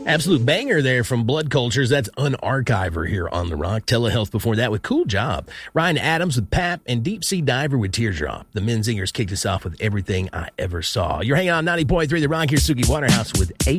Absolute banger there from Blood Cultures. That's Unarchiver here on The Rock. Telehealth before that with Cool Job. Ryan Adams with Pap and Deep Sea Diver with Teardrop. The Menzingers kicked us off with Everything I Ever Saw. You're hanging on 90.3 The Rock. Here's Suki Waterhouse with 8.